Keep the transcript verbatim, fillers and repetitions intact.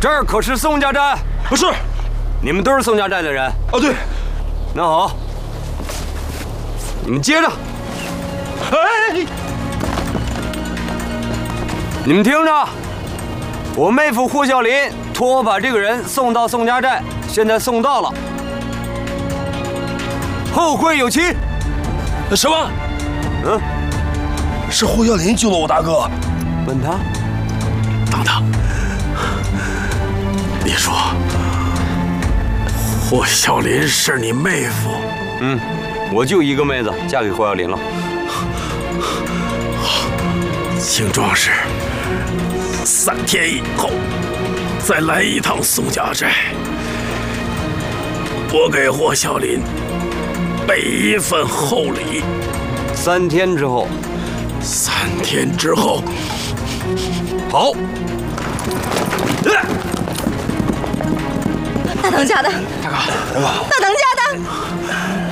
这儿可是宋家寨。 是。 你们都是宋家寨的人？ 啊，对。 那好，你们接着。 哎， 你们听着，我妹夫霍孝林托我把这个人送到宋家寨，现在送到了，后会有期。 什么？ 嗯， 是霍孝林救了我大哥。 问他。 等等，你说霍孝林是你妹夫？ 嗯，我就一个妹子，嫁给霍孝林了。 请壮士，三天以后再来一趟宋家寨，我给霍孝林备一份厚礼。 三天之后。 三天之后。 好。 大当家的， 大哥，大哥， 大当家的。